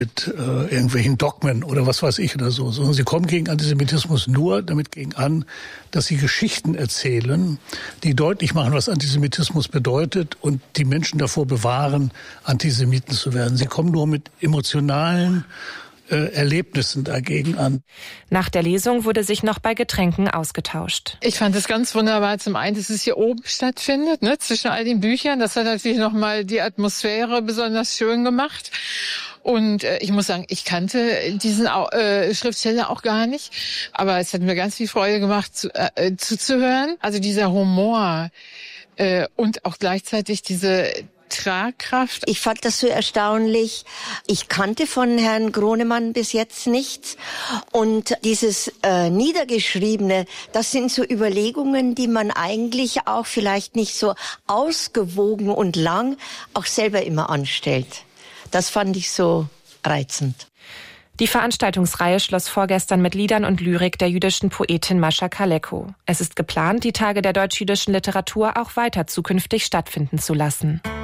mit irgendwelchen Dogmen oder was weiß ich oder so, sondern sie kommen gegen Antisemitismus nur damit gegen an, dass sie Geschichten erzählen, die deutlich machen, was Antisemitismus bedeutet und die Menschen davor bewahren, Antisemiten zu werden. Sie kommen nur mit emotionalen Erlebnissen dagegen an. Nach der Lesung wurde sich noch bei Getränken ausgetauscht. Ich fand es ganz wunderbar. Zum einen, dass es hier oben stattfindet, ne, zwischen all den Büchern. Das hat natürlich nochmal die Atmosphäre besonders schön gemacht. Und ich muss sagen, ich kannte diesen Schriftsteller auch gar nicht. Aber es hat mir ganz viel Freude gemacht, zuzuhören. Also dieser Humor und auch gleichzeitig diese Tragkraft. Ich fand das so erstaunlich. Ich kannte von Herrn Gronemann bis jetzt nichts. Und dieses Niedergeschriebene, das sind so Überlegungen, die man eigentlich auch vielleicht nicht so ausgewogen und lang auch selber immer anstellt. Das fand ich so reizend. Die Veranstaltungsreihe schloss vorgestern mit Liedern und Lyrik der jüdischen Poetin Mascha Kaleko. Es ist geplant, die Tage der deutsch-jüdischen Literatur auch weiter zukünftig stattfinden zu lassen.